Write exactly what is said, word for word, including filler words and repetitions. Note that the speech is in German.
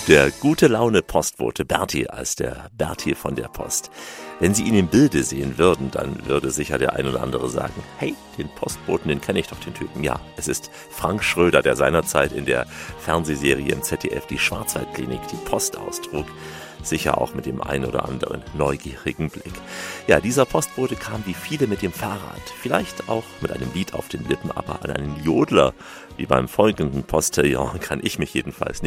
Der gute Laune Postbote Berti als der Berti von der Post. Wenn Sie ihn im Bilde sehen würden, dann würde sicher der ein oder andere sagen, hey, den Postboten, den kenne ich doch, den Typen. Ja, es ist Frank Schröder, der seinerzeit in der Fernsehserie im Z D F die Schwarzwaldklinik die Post austrug. Sicher auch mit dem einen oder anderen neugierigen Blick. Ja, dieser Postbote kam wie viele mit dem Fahrrad, vielleicht auch mit einem Lied auf den Lippen, aber an einen Jodler, wie beim folgenden Postillon, kann ich mich jedenfalls nicht